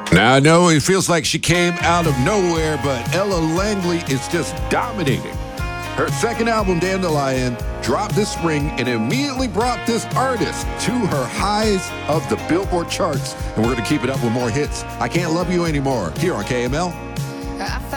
Now, I know it feels like she came out of nowhere, but Ella Langley is just dominating. Her second album, Dandelion, dropped this spring and immediately brought this artist to her highs of the Billboard charts. And we're going to keep it up with more hits. I Can't Love You Anymore here on KML.